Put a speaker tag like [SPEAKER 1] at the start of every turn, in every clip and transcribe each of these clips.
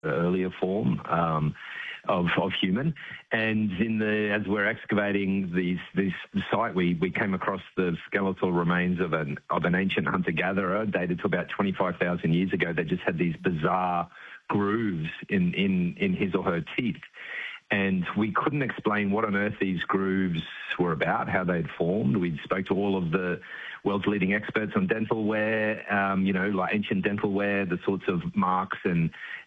[SPEAKER 1] earlier form of human. And as we're excavating this site, we came across the skeletal remains of an ancient hunter-gatherer dated to about 25,000 years ago that just had these bizarre grooves in his or her teeth. And we couldn't explain what on earth these grooves were about, how they'd formed. We spoke to all of the world's leading experts on dental wear, like ancient dental wear, the sorts of marks and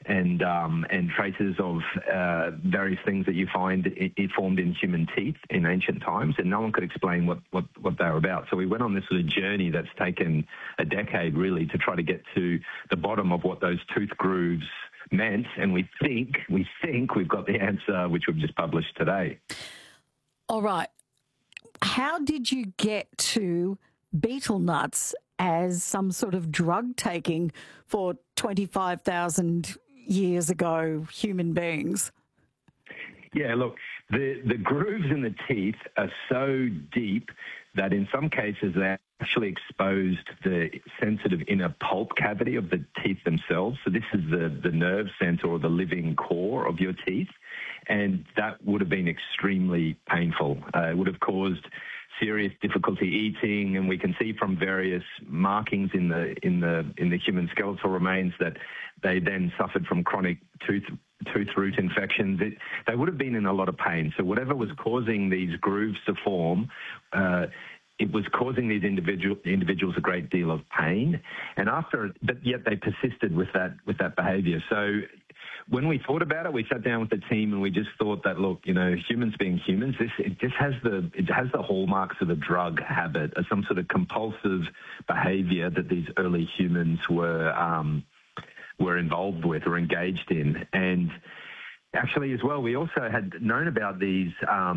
[SPEAKER 1] traces of various things that you find it formed in human teeth in ancient times, and no one could explain what they were about. So we went on this sort of journey that's taken a decade, really, to try to get to the bottom of what those tooth grooves meant, and we think we've got the answer, which we've just published today.
[SPEAKER 2] All right. How did you get to betel nuts as some sort of drug taking for 25,000 years ago human beings?
[SPEAKER 1] Yeah, look, the grooves in the teeth are so deep that in some cases they actually exposed the sensitive inner pulp cavity of the teeth themselves. So this is the nerve center or the living core of your teeth, and that would have been extremely painful. It would have caused serious difficulty eating, and we can see from various markings in the human skeletal remains that they then suffered from chronic tooth root infections. They would have been in a lot of pain. So whatever was causing these grooves to form, it was causing these individuals a great deal of pain, but yet they persisted with that behaviour. So when we thought about it, we sat down with the team and we just thought that, look, humans being humans, it has the hallmarks of a drug habit, of some sort of compulsive behaviour that these early humans were involved with or engaged in. And actually, as well, we also had known about these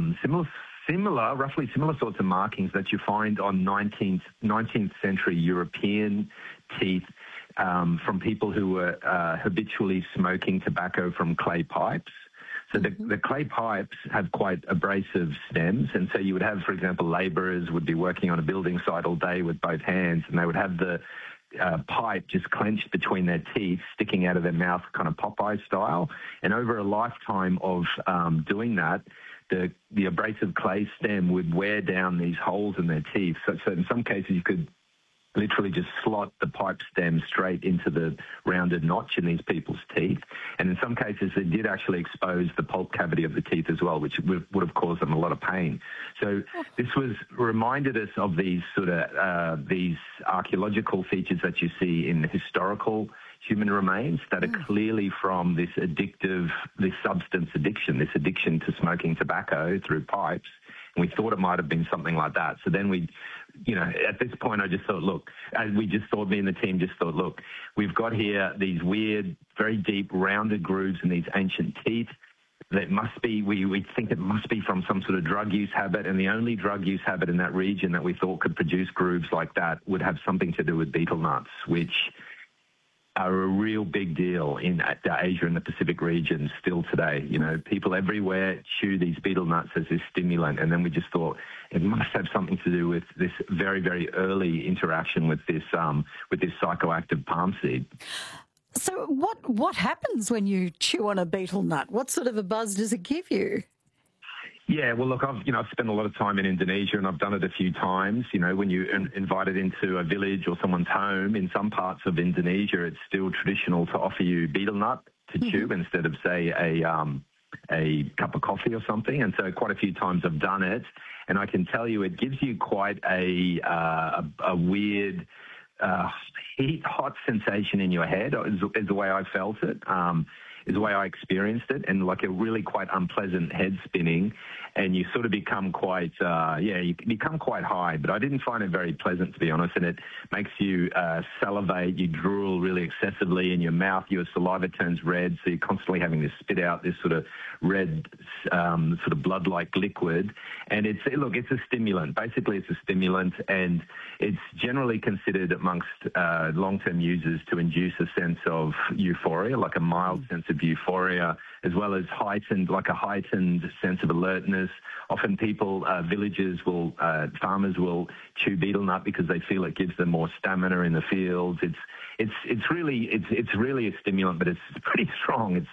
[SPEAKER 1] roughly similar sorts of markings that you find on 19th century European teeth from people who were habitually smoking tobacco from clay pipes. So the clay pipes have quite abrasive stems, and so you would have, for example, labourers would be working on a building site all day with both hands, and they would have the pipe just clenched between their teeth, sticking out of their mouth, kind of Popeye style. And over a lifetime of doing that, the abrasive clay stem would wear down these holes in their teeth. So in some cases, you could literally just slot the pipe stem straight into the rounded notch in these people's teeth. And in some cases, they did actually expose the pulp cavity of the teeth as well, which would have caused them a lot of pain. So this reminded us of these sort of these archaeological features that you see in historical human remains that are clearly from this substance addiction, this addiction to smoking tobacco through pipes. And we thought it might have been something like that. So then at this point, I just thought, me and the team just thought, look, we've got here these weird, very deep, rounded grooves in these ancient teeth. That must be, we think it must be from some sort of drug use habit, and the only drug use habit in that region that we thought could produce grooves like that would have something to do with betel nuts, which are a real big deal in Asia and the Pacific region still today. People everywhere chew these betel nuts as this stimulant, and then we just thought it must have something to do with this very, very early interaction with this psychoactive palm seed.
[SPEAKER 2] So what happens when you chew on a betel nut? What sort of a buzz does it give you?
[SPEAKER 1] Yeah, well, look, I've spent a lot of time in Indonesia, and I've done it a few times. When you're invited into a village or someone's home, in some parts of Indonesia, it's still traditional to offer you betel nut to chew instead of, say, a cup of coffee or something. And so quite a few times I've done it, and I can tell you it gives you quite a weird hot sensation in your head is the way I felt it. Is the way I experienced it, and like a really quite unpleasant head spinning, and you sort of become quite, you become quite high, but I didn't find it very pleasant, to be honest, and it makes you salivate, you drool really excessively in your mouth, your saliva turns red, so you're constantly having to spit out this sort of red, sort of blood-like liquid, and it's a stimulant. Basically, it's a stimulant, and it's generally considered amongst long-term users to induce a sense of euphoria, like a mild sense of euphoria, as well as heightened sense of alertness. Often farmers will chew betel nut because they feel it gives them more stamina in the fields. It's really a stimulant, but it's pretty strong.